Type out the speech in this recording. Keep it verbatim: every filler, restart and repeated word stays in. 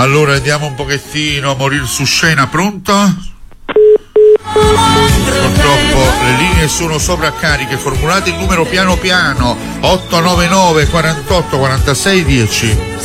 Allora andiamo un pochettino a morire su scena, pronto? Purtroppo le linee sono sovraccariche, formulate il numero piano piano, otto nove nove quarantotto quarantasei dieci.